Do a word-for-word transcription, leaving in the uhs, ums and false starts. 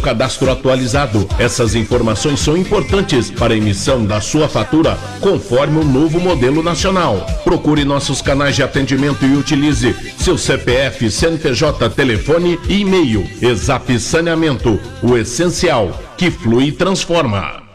cadastro atualizado. Essas informações são importantes para a emissão da sua fatura conforme o novo modelo nacional. Procure nossos canais de atendimento e utilize seu C P F, C N P J, telefone e e-mail. Exap Saneamento, o essencial que flui e transforma.